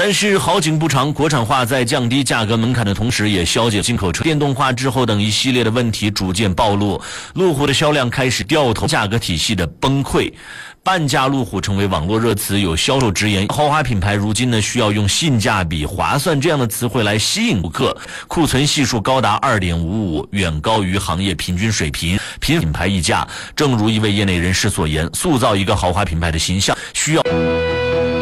但是好景不长，国产化在降低价格门槛的同时，也消解进口车电动化之后等一系列的问题逐渐暴露，路虎的销量开始掉头，价格体系的崩溃。半价路虎成为网络热词，有销售直言，豪华品牌如今呢需要用性价比、划算这样的词汇来吸引顾客，库存系数高达 2.55， 远高于行业平均水平。品牌溢价，正如一位业内人士所言，塑造一个豪华品牌的形象需要